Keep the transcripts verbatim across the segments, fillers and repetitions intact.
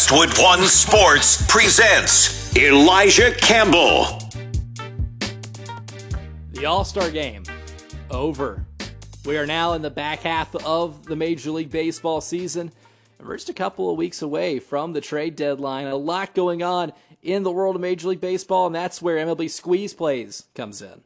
Westwood One Sports presents Elijah Campbell. The All-Star Game, over. We are now in the back half of the Major League Baseball season. We're just a couple of weeks away from the trade deadline. A lot going on in the world of Major League Baseball, and that's where M L B Squeeze Plays comes in.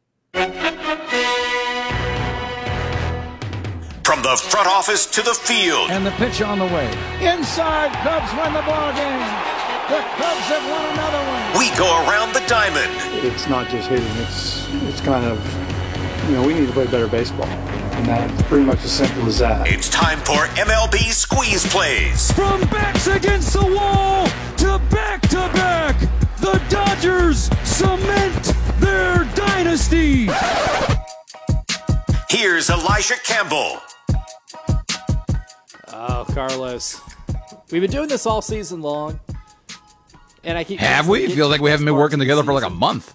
From the front office to the field. And the pitch on the way. Inside, Cubs win the ball game. The Cubs have won another one. We go around the diamond. It's not just hitting. It's it's kind of, you know, we need to play better baseball. And that's pretty much as simple as that. It's time for M L B Squeeze Plays. From backs against the wall to back to back, the Dodgers cement their dynasty. Here's Elijah Campbell. Oh, Carlos. We've been doing this all season long. And I keep Have we? It feels like we haven't been working together for like a month.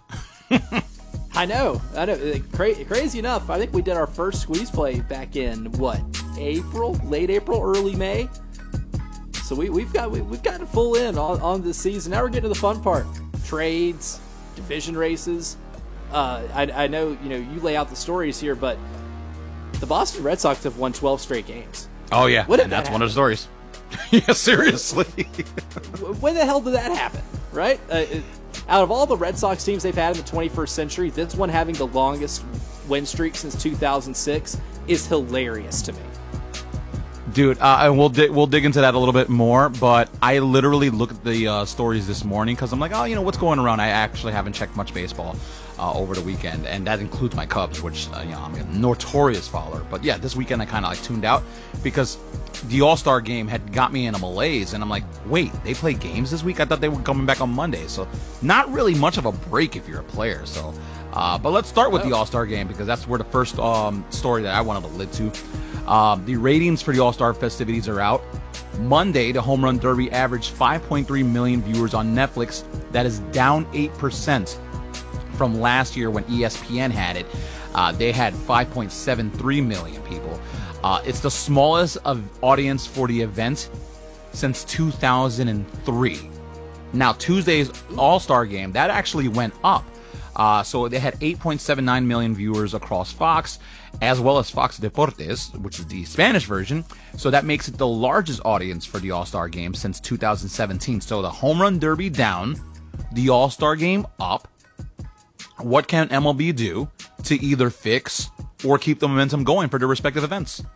I know. I know. Cra- crazy enough, I think we did our first squeeze play back in, what, April? Late April, early May? So we, we've got we, we've gotten full in on, on this season. Now we're getting to the fun part. Trades, division races. Uh, I, I know, you know, you lay out the stories here, but the Boston Red Sox have won twelve straight games. Oh, yeah. When did and that that's happen? one of the stories. Yeah, seriously. When the hell did that happen, right? Uh, it, out of all the Red Sox teams they've had in the twenty-first century, this one having the longest win streak since two thousand six is hilarious to me. Dude, uh, and we'll, di- we'll dig into that a little bit more, but I literally looked at the uh, stories this morning because I'm like, oh, you know, what's going around? I actually haven't checked much baseball uh, over the weekend, and that includes my Cubs, which, uh, you know, I'm a notorious follower. But yeah, this weekend I kind of like tuned out because the All-Star Game had got me in a malaise, and I'm like, wait, they play games this week? I thought they were coming back on Monday, so not really much of a break if you're a player. So, uh, but let's start with Oh. the All-Star Game because that's where the first um, story that I wanted to lead to. Um, the ratings for the All-Star festivities are out. Monday, the Home Run Derby averaged five point three million viewers on Netflix. That is down eight percent from last year when E S P N had it. Uh, they had five point seven three million people. Uh, it's the smallest of audience for the event since two thousand three. Now, Tuesday's All-Star Game, that actually went up. Uh, so they had eight point seven nine million viewers across Fox, as well as Fox Deportes, which is the Spanish version. So that makes it the largest audience for the All-Star Game since two thousand seventeen. So the Home Run Derby down, the All-Star Game up. What can M L B do to either fix or keep the momentum going for their respective events?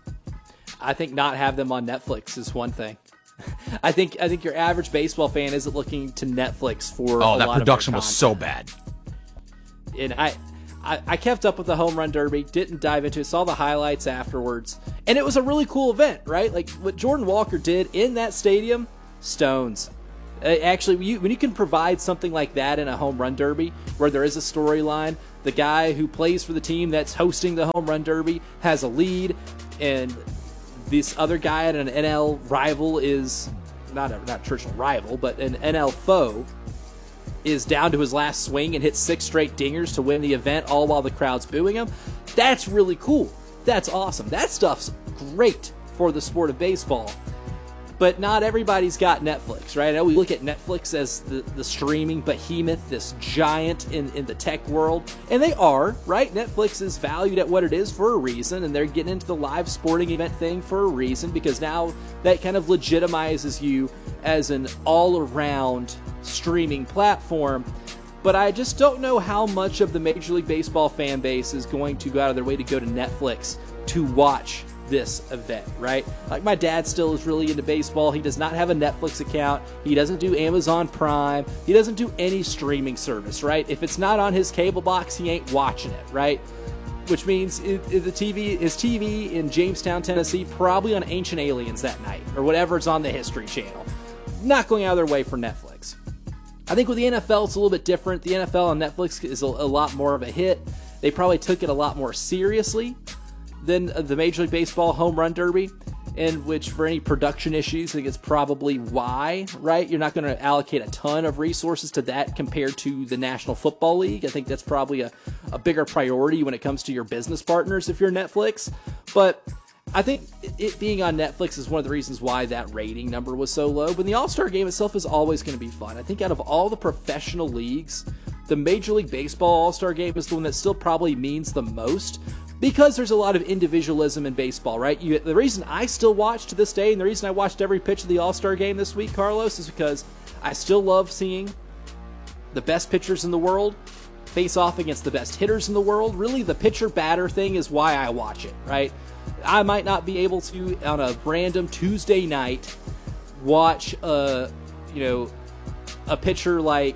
I think not have them on Netflix is one thing. I think I think your average baseball fan isn't looking to Netflix for Oh, a that lot production of their was so content. bad. And I, I, I kept up with the Home Run Derby, didn't dive into it, saw the highlights afterwards, and it was a really cool event, right? Like what Jordan Walker did in that stadium, stones. Uh, actually, when you, when you can provide something like that in a Home Run Derby, where there is a storyline, the guy who plays for the team that's hosting the Home Run Derby has a lead, and this other guy at an N L rival is not a not a traditional rival, but an N L foe, is down to his last swing and hits six straight dingers to win the event, all while the crowd's booing him. That's really cool. That's awesome. That stuff's great for the sport of baseball. But not everybody's got Netflix, right? I know we look at Netflix as the, the streaming behemoth, this giant in, in the tech world. And they are, right? Netflix is valued at what it is for a reason, and they're getting into the live sporting event thing for a reason, because now that kind of legitimizes you as an all-around streaming platform. But I just don't know how much of the Major League Baseball fan base is going to go out of their way to go to Netflix to watch this event, right? Like my dad still is really into baseball. He does not have a Netflix account. He doesn't do Amazon Prime. He doesn't do any streaming service, right? If it's not on his cable box, he ain't watching it, right? Which means it, it, the T V his T V in Jamestown, Tennessee, probably on Ancient Aliens that night or whatever's on the History Channel. Not going out of their way for Netflix. I think with the N F L, it's a little bit different. The N F L on Netflix is a, a lot more of a hit. They probably took it a lot more seriously than the Major League Baseball Home Run Derby, in which for any production issues, I think it's probably why, right? You're not going to allocate a ton of resources to that compared to the National Football League. I think that's probably a, a bigger priority when it comes to your business partners if you're Netflix. But I think it being on Netflix is one of the reasons why that rating number was so low. But the All-Star Game itself is always going to be fun. I think out of all the professional leagues, the Major League Baseball All-Star Game is the one that still probably means the most, because there's a lot of individualism in baseball, right? You, the reason I still watch to this day, and the reason I watched every pitch of the All-Star Game this week, Carlos, is because I still love seeing the best pitchers in the world face off against the best hitters in the world. Really, the pitcher-batter thing is why I watch it, right? I might not be able to, on a random Tuesday night, watch a, you know, a pitcher like,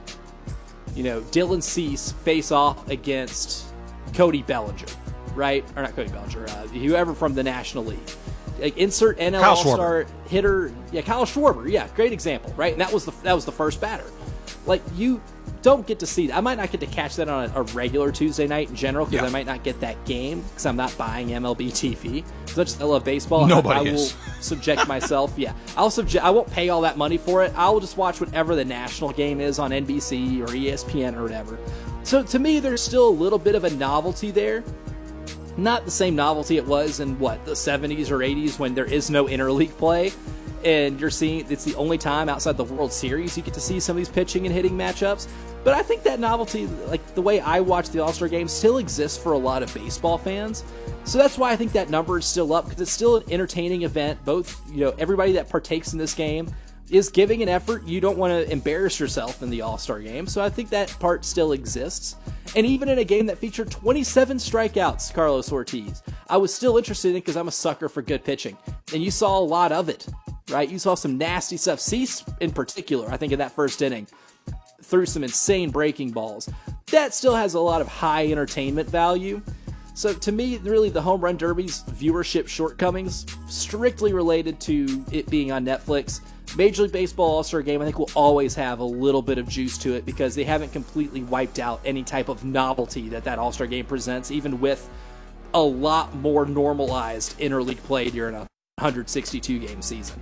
you know, Dylan Cease face off against Cody Bellinger, right? Or not Cody Bellinger, uh, whoever from the National League. Like, insert N L Kyle All-Star Schwarber. hitter. Yeah, Kyle Schwarber. Yeah, great example, right? And that was the that was the first batter. Like, you don't get to see that. I might not get to catch that on a, a regular Tuesday night in general, because Yeah. I might not get that game because I'm not buying M L B T V. As much as I love baseball, Nobody I, I will is. subject myself. Yeah, I'll subject. I won't pay all that money for it. I will just watch whatever the national game is on N B C or E S P N or whatever. So to me, there's still a little bit of a novelty there. Not the same novelty it was in, what, the seventies or eighties when there is no interleague play, and you're seeing it's the only time outside the World Series you get to see some of these pitching and hitting matchups. But I think that novelty, like the way I watch the All-Star Game, still exists for a lot of baseball fans. So that's why I think that number is still up, because it's still an entertaining event. Both, you know, everybody that partakes in this game is giving an effort. You don't want to embarrass yourself in the All-Star Game. So I think that part still exists. And even in a game that featured twenty-seven strikeouts, Carlos Ortiz, I was still interested in it because I'm a sucker for good pitching. And you saw a lot of it, right? You saw some nasty stuff. Cease, in particular, I think in that first inning, threw some insane breaking balls. That still has a lot of high entertainment value. So to me, really, the Home Run Derby's viewership shortcomings, strictly related to it being on Netflix. Major League Baseball All-Star Game, I think, will always have a little bit of juice to it because they haven't completely wiped out any type of novelty that that All-Star Game presents, even with a lot more normalized interleague play during a one hundred sixty-two game season.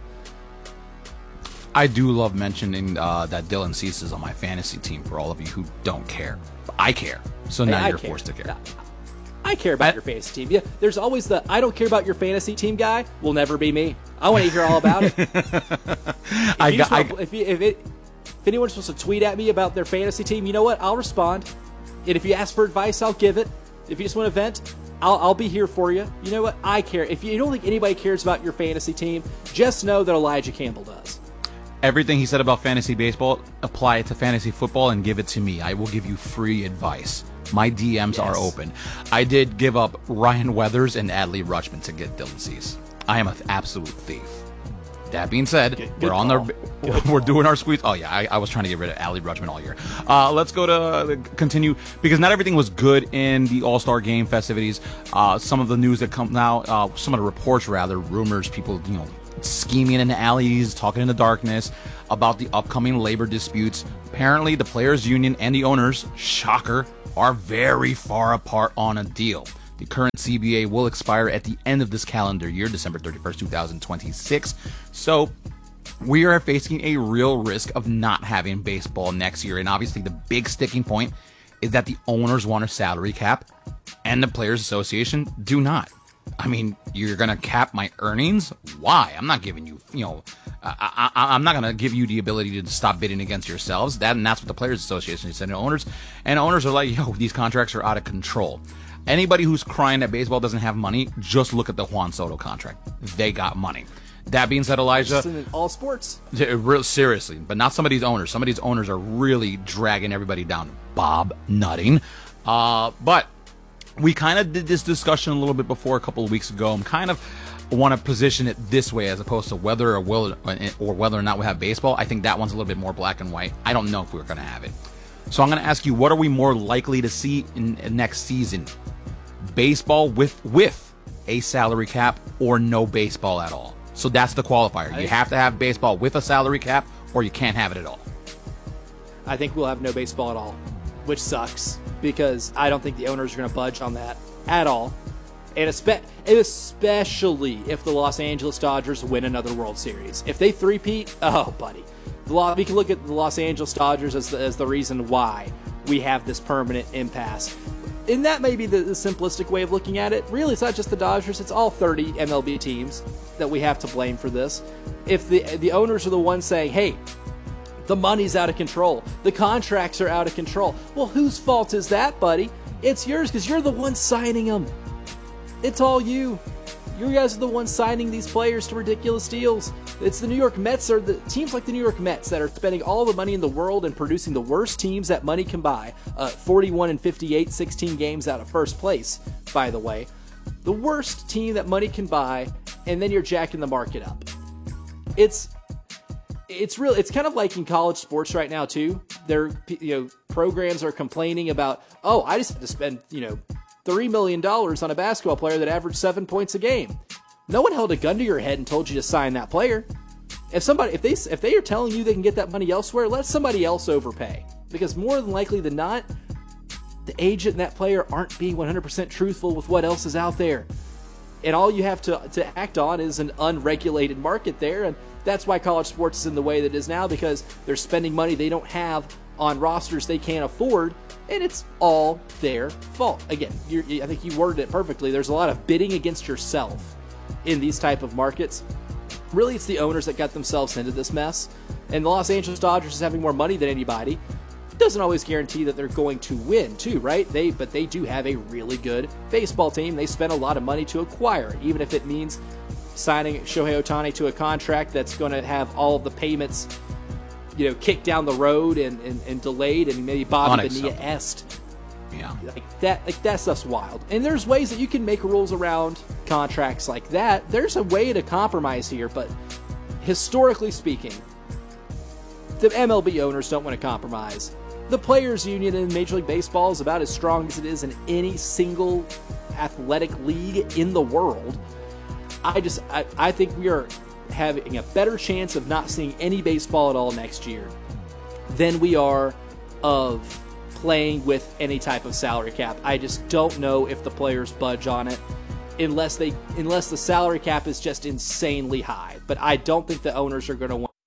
I do love mentioning uh, that Dylan Cease is on my fantasy team for all of you who don't care. I care, so now Hey, I you're care. forced to care. Yeah. I care about I- your fantasy team. Yeah, there's always the I don't care about your fantasy team guy will never be me. I want to hear all about it. If, I you got, just I, want- if, you, if, it, if anyone's supposed to tweet at me about their fantasy team, you know what? I'll respond. And if you ask for advice, I'll give it. If you just want to vent, I'll, I'll be here for you. You know what? I care. If you don't think anybody cares about your fantasy team, just know that Elijah Campbell does. everything he said about fantasy baseball, apply it to fantasy football and give it to me. I will give you free advice. My D Ms Yes. are open. I did give up Ryan Weathers and Adley Rutschman to get Dylan Cease. I am an absolute thief. That being said, Good- we're good on call. the Good we're call. doing our squeeze. Oh yeah, I, I was trying to get rid of Adley Rutschman all year. Uh, let's go to uh, continue because not everything was good in the All-Star Game festivities. Uh, some of the news that come now, uh, some of the reports rather, rumors, people you know scheming in the alleys, talking in the darkness about the upcoming labor disputes. Apparently, the players' union and the owners, shocker, are very far apart on a deal. The current C B A will expire at the end of this calendar year, December thirty-first, twenty twenty-six. So we are facing a real risk of not having baseball next year. And obviously the big sticking point is that the owners want a salary cap and the Players Association do not. I mean, you're going to cap my earnings? Why? I'm not giving you, you know, I, I, I'm not going to give you the ability to stop bidding against yourselves. That And that's what the Players Association said. And owners, and owners are like, yo, these contracts are out of control. Anybody who's crying that baseball doesn't have money, just look at the Juan Soto contract. They got money. That being said, Elijah, Just in all sports. Yeah, real seriously, but not some of these owners. Some of these owners are really dragging everybody down. Bob Nutting. Uh, but we kind of did this discussion a little bit before a couple of weeks ago. I'm kind of want to position it this way as opposed to whether or will or whether or not we have baseball. I think that one's a little bit more black and white. I don't know if we're going to have it. So I'm going to ask you, what are we more likely to see in, in next season? Baseball with with a salary cap or no baseball at all? So that's the qualifier. You have to have baseball with a salary cap or you can't have it at all. I think we'll have no baseball at all, which sucks because I don't think the owners are going to budge on that at all. And espe- especially if the Los Angeles Dodgers win another World Series. If they three-peat, oh, buddy. The Lo- we can look at the Los Angeles Dodgers as the, as the reason why we have this permanent impasse. and that may be the, the simplistic way of looking at it. Really, it's not just the Dodgers, it's all thirty M L B teams that we have to blame for this. If the the owners are the ones saying, hey, the money's out of control, the contracts are out of control, well, whose fault is that, buddy? It's yours, because you're the one signing them. It's all you. You guys are the ones signing these players to ridiculous deals. It's the New York Mets, or the teams like the New York Mets that are spending all the money in the world and producing the worst teams that money can buy. Uh, forty-one and fifty-eight, sixteen games out of first place, by the way. The worst team that money can buy, and then you're jacking the market up. It's it's real. It's kind of like in college sports right now too. Their you know programs are complaining about, oh, I just have to spend you know. three million dollars on a basketball player that averaged seven points a game. No one held a gun to your head and told you to sign that player. If somebody, if they, if they are telling you they can get that money elsewhere, let somebody else overpay. Because more than likely than not, the agent and that player aren't being one hundred percent truthful with what else is out there. And all you have to, to act on is an unregulated market there. And that's why college sports is in the way that it is now, because they're spending money they don't have on rosters they can't afford. And it's all their fault. Again, you're, I think you worded it perfectly. There's a lot of bidding against yourself in these type of markets. Really, it's the owners that got themselves into this mess. And the Los Angeles Dodgers is having more money than anybody. Doesn't always guarantee that they're going to win, too, right? They, but they do have a really good baseball team. They spent a lot of money to acquire it, even if it means signing Shohei Ohtani to a contract that's going to have all of the payments you know, kicked down the road and, and, and delayed, and maybe Bobby Bonilla-esque. Yeah. Like that, like that stuff's wild. And there's ways that you can make rules around contracts like that. There's a way to compromise here, but historically speaking, the M L B owners don't want to compromise. The players' union in Major League Baseball is about as strong as it is in any single athletic league in the world. I just, I, I think we are having a better chance of not seeing any baseball at all next year than we are of playing with any type of salary cap. I just don't know if the players budge on it unless they unless the salary cap is just insanely high. But I don't think the owners are going to want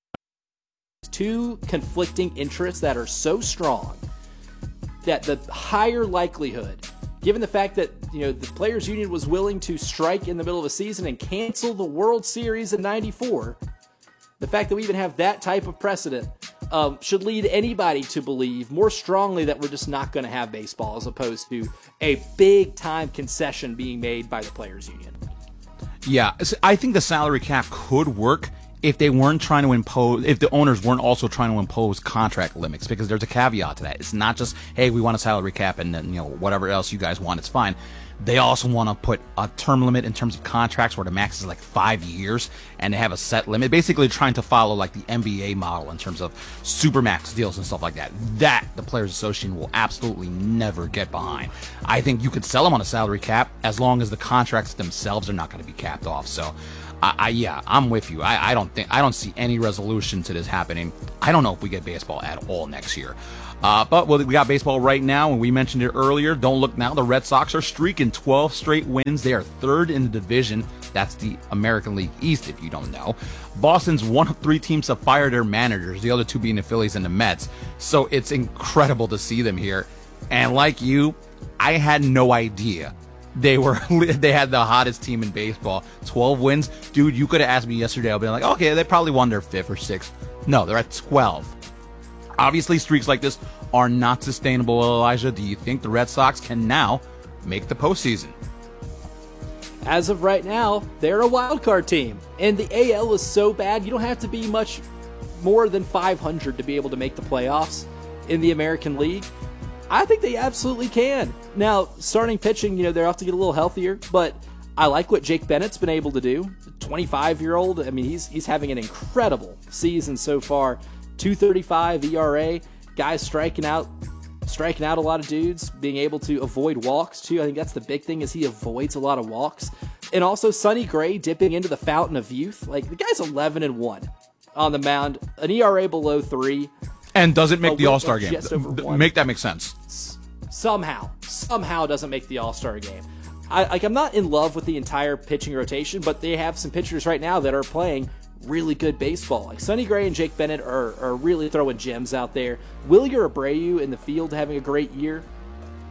two conflicting interests that are so strong that the higher likelihood, given the fact that you know the players' union was willing to strike in the middle of a season and cancel the World Series in ninety-four, the fact that we even have that type of precedent um, should lead anybody to believe more strongly that we're just not going to have baseball, as opposed to a big-time concession being made by the players' union. Yeah, I think the salary cap could work if they weren't trying to impose, if the owners weren't also trying to impose contract limits, because there's a caveat to that. It's not just, hey, we want a salary cap and then, you know, whatever else you guys want, it's fine. They also want to put a term limit in terms of contracts where the max is like five years and they have a set limit, basically trying to follow like the N B A model in terms of supermax deals and stuff like that. That the Players Association will absolutely never get behind. I think you could sell them on a salary cap as long as the contracts themselves are not going to be capped off. So I, I yeah, I'm with you. I, I don't think I don't see any resolution to this happening. I don't know if we get baseball at all next year. Uh, but well, we got baseball right now, and we mentioned it earlier. Don't look now. The Red Sox are streaking twelve straight wins. They are third in the division. That's the American League East, if you don't know. Boston's one of three teams to fire their managers, the other two being the Phillies and the Mets. So it's incredible to see them here. And like you, I had no idea they were they had the hottest team in baseball. twelve wins. Dude, you could have asked me yesterday. I'll be like, okay, they probably won their fifth or sixth. No, they're at twelve. Obviously, streaks like this are not sustainable, Elijah. Do you think the Red Sox can now make the postseason? As of right now, they're a wild card team. And the A L is so bad, you don't have to be much more than five hundred to be able to make the playoffs in the American League. I think they absolutely can. Now, starting pitching, you know, they'll have to get a little healthier, but I like what Jake Bennett's been able to do. twenty-five-year-old, I mean, he's he's having an incredible season so far. two thirty-five E R A, guys striking out striking out a lot of dudes, being able to avoid walks too. I think that's the big thing, is he avoids a lot of walks. And also Sonny Gray dipping into the fountain of youth. Like, the guy's eleven and one on the mound, an E R A below three. And doesn't make the All-Star game. Make that make sense. Somehow, somehow doesn't make the All-Star game. I, like, I'm not in love with the entire pitching rotation, but they have some pitchers right now that are playing really good baseball. Like Sonny Gray and Jake Bennett are, are really throwing gems out there. Wilyer Abreu in the field having a great year.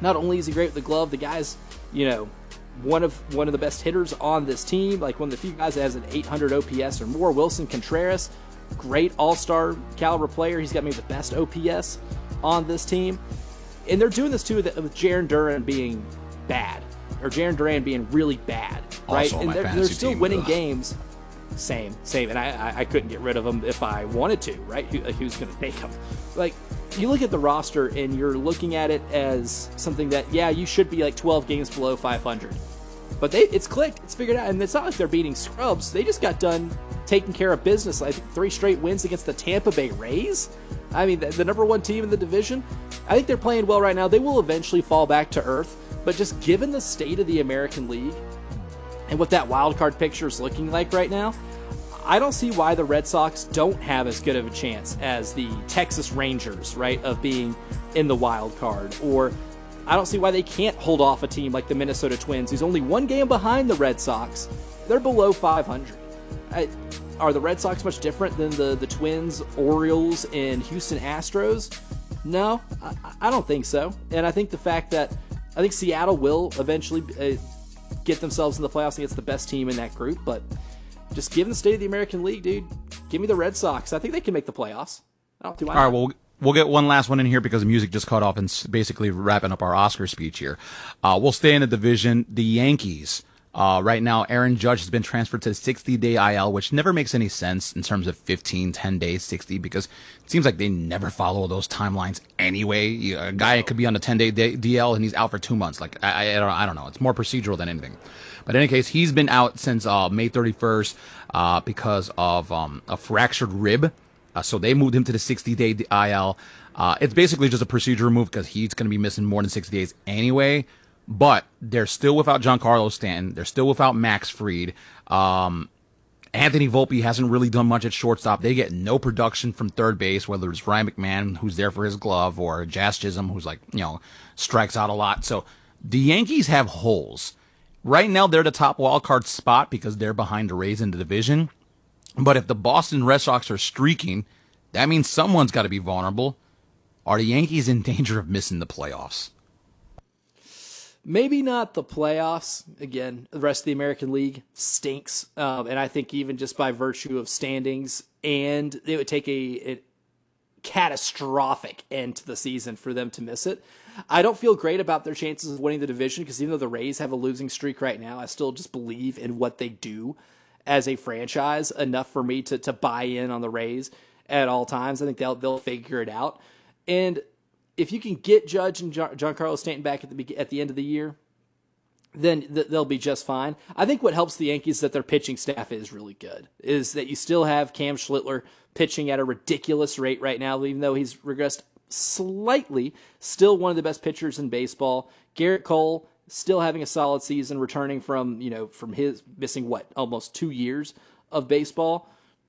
Not only is he great with the glove, the guy's, you know, one of one of the best hitters on this team, like one of the few guys that has an eight hundred O P S or more. Wilson Contreras, great all-star caliber player. He's got maybe the best O P S on this team. And they're doing this too with, with Jarren Duran being bad, or Jarren Duran being really bad, right? Also on and my they're, fantasy they're still team. winning Ugh. games. Same, same. And I, I, I couldn't get rid of him if I wanted to, right? Who, like, who's going to take him? Like, you look at the roster and you're looking at it as something that, yeah, you should be like twelve games below five hundred. But they, it's clicked, it's figured out, and it's not like they're beating scrubs. They just got done taking care of business. Like three straight wins against the Tampa Bay Rays. I mean, the, the number one team in the division. I think they're playing well right now. They will eventually fall back to earth. But just given the state of the American League and what that wild card picture is looking like right now, I don't see why the Red Sox don't have as good of a chance as the Texas Rangers, right, of being in the wild card. Or I don't see why they can't hold off a team like the Minnesota Twins, who's only one game behind the Red Sox. They're below five hundred. I, are the Red Sox much different than the, the Twins, Orioles, and Houston Astros? No, I, I don't think so. And I think the fact that I think Seattle will eventually uh, get themselves in the playoffs against the best team in that group, but just given the state of the American League, dude, give me the Red Sox. I think they can make the playoffs. I don't see why. All right, well, we'll get one last one in here because the music just cut off and s- basically wrapping up our Oscar speech here. Uh, we'll stay in the division. The Yankees. Uh, right now, Aaron Judge has been transferred to the sixty-day I L, which never makes any sense in terms of fifteen, ten days, sixty, because it seems like they never follow those timelines anyway. You, a guy could be on a ten-day D L and he's out for two months. Like, I, I, don't, I don't know. It's more procedural than anything. But in any case, he's been out since uh, May thirty-first uh, because of um, a fractured rib. Uh, so they moved him to the sixty-day I L. Uh, it's basically just a procedural move because he's going to be missing more than sixty days anyway. But they're still without Giancarlo Stanton. They're still without Max Fried. Um, Anthony Volpe hasn't really done much at shortstop. They get no production from third base, whether it's Ryan McMahon, who's there for his glove, or Jazz Chisholm, who's like, you know, strikes out a lot. So the Yankees have holes. Right now, they're the top wild card spot because they're behind the Rays in the division. But if the Boston Red Sox are streaking, that means someone's got to be vulnerable. Are the Yankees in danger of missing the playoffs? Maybe not the playoffs. Again, the rest of the American League stinks. Um, and I think even just by virtue of standings, and it would take a, a catastrophic end to the season for them to miss it. I don't feel great about their chances of winning the division because even though the Rays have a losing streak right now, I still just believe in what they do as a franchise enough for me to, to buy in on the Rays at all times. I think they'll they'll figure it out. And if you can get Judge and Giancarlo Stanton back at the at the end of the year, then th- they'll be just fine. I think what helps the Yankees is that their pitching staff is really good, is that you still have Cam Schlittler pitching at a ridiculous rate right now, even though he's regressed slightly, still one of the best pitchers in baseball. Garrett Cole still having a solid season, returning from, you know, from his missing, what, almost two years of baseball.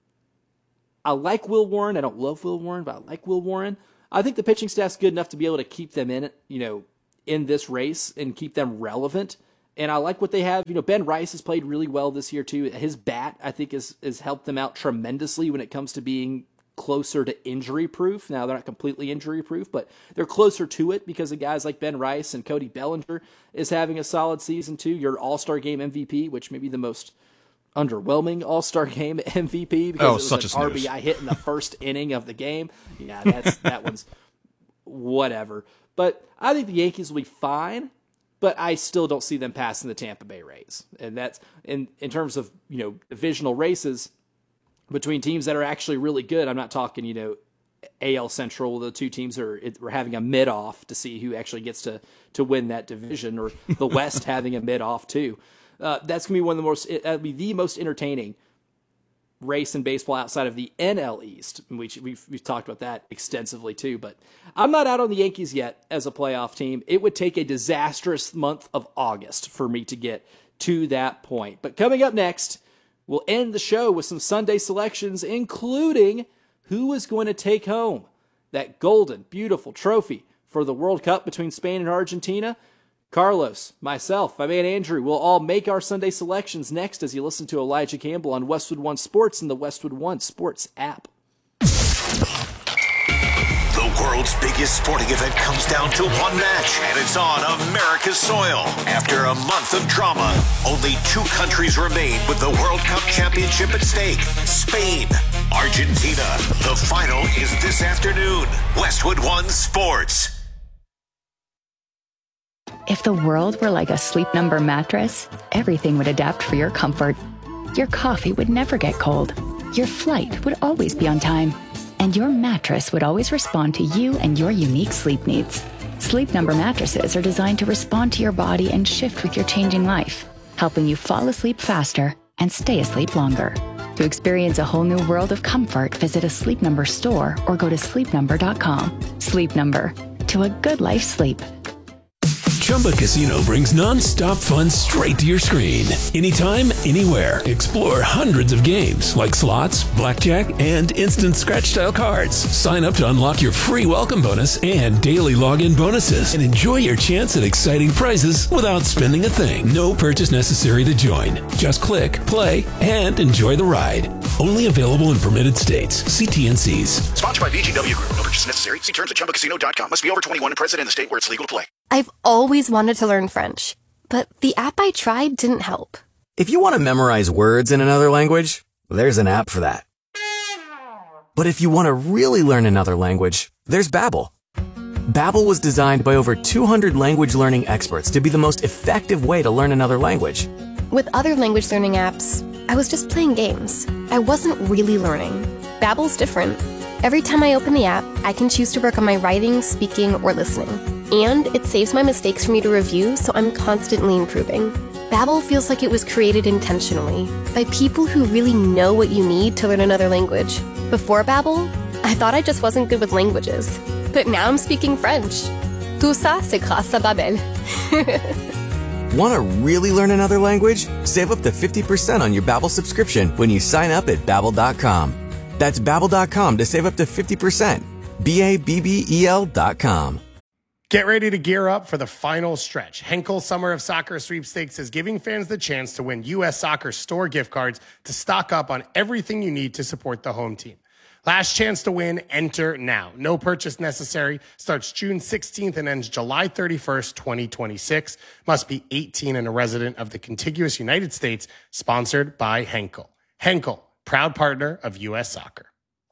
I like Will Warren. I don't love Will Warren, but I like Will Warren. I think the pitching staff's good enough to be able to keep them in it, you know, in this race and keep them relevant. And I like what they have. You know, Ben Rice has played really well this year too. His bat, I think, has, has helped them out tremendously when it comes to being closer to injury proof. Now they're not completely injury proof, but they're closer to it because of guys like Ben Rice, and Cody Bellinger is having a solid season too. Your All-Star Game M V P, which may be the most underwhelming All-Star Game M V P because oh, it was such an a R B I hit in the first inning of the game. Yeah, that's that one's whatever. But I think the Yankees will be fine, but I still don't see them passing the Tampa Bay Rays. And that's in in terms of, you know, divisional races between teams that are actually really good. I'm not talking, you know, A L Central, the two teams are we're having a mid-off to see who actually gets to to win that division, or the West having a mid-off too. Uh, that's going to be one of the most, that'll be the most entertaining race in baseball outside of the N L East. We, we've, we've talked about that extensively too, but I'm not out on the Yankees yet as a playoff team. It would take a disastrous month of August for me to get to that point. But coming up next, we'll end the show with some Sunday selections, including who is going to take home that golden, beautiful trophy for the World Cup between Spain and Argentina. Carlos, myself, my man Andrew, will all make our Sunday selections next as you listen to Elijah Campbell on Westwood One Sports and the Westwood One Sports app. The world's biggest sporting event comes down to one match, and it's on America's soil. After a month of drama, only two countries remain with the World Cup championship at stake. Spain, Argentina. The final is this afternoon. Westwood One Sports. If the world were like a Sleep Number mattress, everything would adapt for your comfort. Your coffee would never get cold. Your flight would always be on time. And your mattress would always respond to you and your unique sleep needs. Sleep Number mattresses are designed to respond to your body and shift with your changing life, helping you fall asleep faster and stay asleep longer. To experience a whole new world of comfort, visit a Sleep Number store or go to sleep number dot com. Sleep Number. To a good life sleep. Chumba Casino brings non-stop fun straight to your screen. Anytime, anywhere. Explore hundreds of games like slots, blackjack, and instant scratch-style cards. Sign up to unlock your free welcome bonus and daily login bonuses. And enjoy your chance at exciting prizes without spending a thing. No purchase necessary to join. Just click, play, and enjoy the ride. Only available in permitted states. See T N Cs. Sponsored by V G W Group. No purchase necessary. See terms at chumba casino dot com. Must be over twenty-one and present in the state where it's legal to play. I've always wanted to learn French, but the app I tried didn't help. If you want to memorize words in another language, there's an app for that. But if you want to really learn another language, there's Babbel. Babbel was designed by over two hundred language learning experts to be the most effective way to learn another language. With other language learning apps, I was just playing games. I wasn't really learning. Babbel's different. Every time I open the app, I can choose to work on my writing, speaking, or listening. And it saves my mistakes for me to review, so I'm constantly improving. Babbel feels like it was created intentionally by people who really know what you need to learn another language. Before Babbel, I thought I just wasn't good with languages. But now I'm speaking French. Tout ça, c'est grâce à Babbel. Want to really learn another language? Save up to fifty percent on your Babbel subscription when you sign up at babbel dot com. That's babbel dot com to save up to fifty percent. B A B B E L dot com. Get ready to gear up for the final stretch. Henkel Summer of Soccer Sweepstakes is giving fans the chance to win U S Soccer store gift cards to stock up on everything you need to support the home team. Last chance to win, enter now. No purchase necessary. Starts June sixteenth and ends July thirty-first, twenty twenty-six. Must be eighteen and a resident of the contiguous United States. Sponsored by Henkel. Henkel, proud partner of U S Soccer.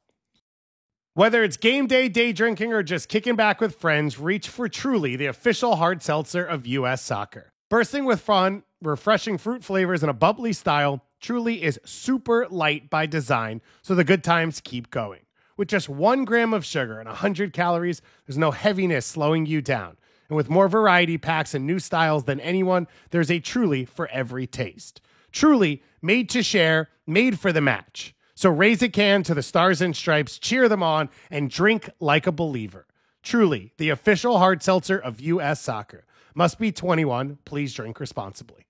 Whether it's game day, day drinking, or just kicking back with friends, reach for Truly, the official hard seltzer of U S Soccer. Bursting with fun, refreshing fruit flavors, and a bubbly style, Truly is super light by design, so the good times keep going. With just one gram of sugar and one hundred calories, there's no heaviness slowing you down. And with more variety packs and new styles than anyone, there's a Truly for every taste. Truly, made to share, made for the match. So raise a can to the Stars and Stripes, cheer them on, and drink like a believer. Truly, the official hard seltzer of U S Soccer. Must be twenty-one. Please drink responsibly.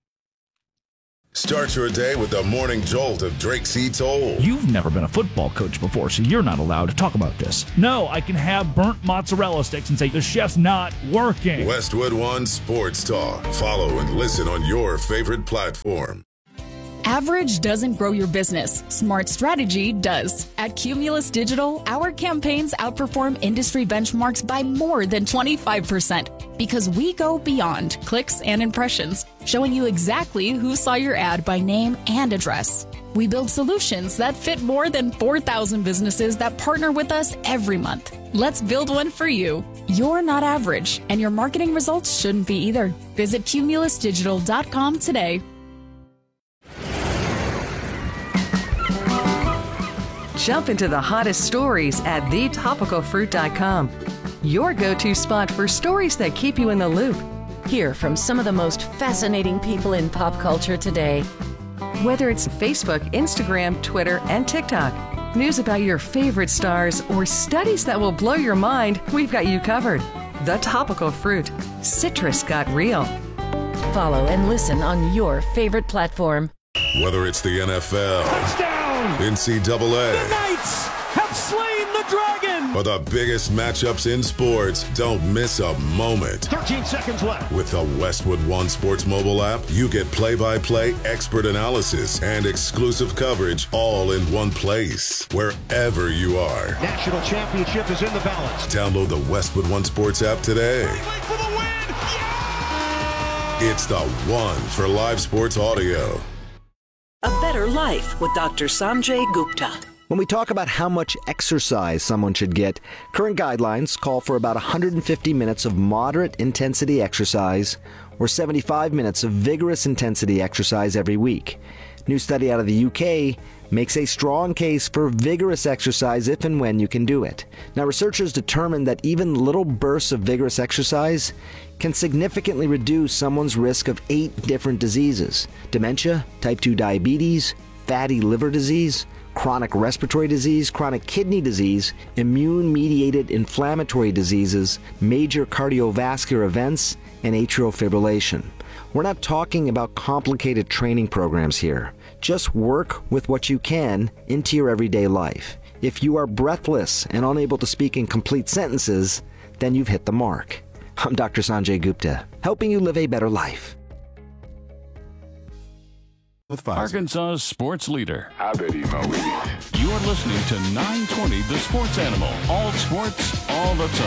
Start your day with the morning jolt of Drake C. Toll. You've never been a football coach before, so you're not allowed to talk about this. No, I can have burnt mozzarella sticks and say the chef's not working. Westwood One Sports Talk. Follow and listen on your favorite platform. Average doesn't grow your business. Smart strategy does. At Cumulus Digital, our campaigns outperform industry benchmarks by more than twenty-five percent because we go beyond clicks and impressions, showing you exactly who saw your ad by name and address. We build solutions that fit more than four thousand businesses that partner with us every month. Let's build one for you. You're not average, and your marketing results shouldn't be either. Visit cumulus digital dot com today. Jump into the hottest stories at the topical fruit dot com. Your go-to spot for stories that keep you in the loop. Hear from some of the most fascinating people in pop culture today. Whether it's Facebook, Instagram, Twitter, and TikTok, news about your favorite stars, or studies that will blow your mind, we've got you covered. The Topical Fruit. Citrus got real. Follow and listen on your favorite platform. Whether it's the N F L, Touchdown! N C double A, the Knights have slain the the Dragon! For the biggest matchups in sports, don't miss a moment. thirteen seconds left. With the Westwood One Sports mobile app, you get play-by-play expert analysis and exclusive coverage all in one place, wherever you are. National championship is in the balance. Download the Westwood One Sports app today. For the win! Yeah! It's the one for live sports audio. A Better Life with Doctor Sanjay Gupta. When we talk about how much exercise someone should get, current guidelines call for about one hundred fifty minutes of moderate intensity exercise or seventy-five minutes of vigorous intensity exercise every week. New study out of the U K makes a strong case for vigorous exercise if and when you can do it. Now, researchers determined that even little bursts of vigorous exercise can significantly reduce someone's risk of eight different diseases: dementia, type two diabetes, fatty liver disease, chronic respiratory disease, chronic kidney disease, immune-mediated inflammatory diseases, major cardiovascular events, and atrial fibrillation. We're not talking about complicated training programs here. Just work with what you can into your everyday life. If you are breathless and unable to speak in complete sentences, then you've hit the mark. I'm Doctor Sanjay Gupta, helping you live a better life. With Arkansas's sports leader. I bet he know it. You're listening to nine twenty The Sports Animal. All sports, all the time.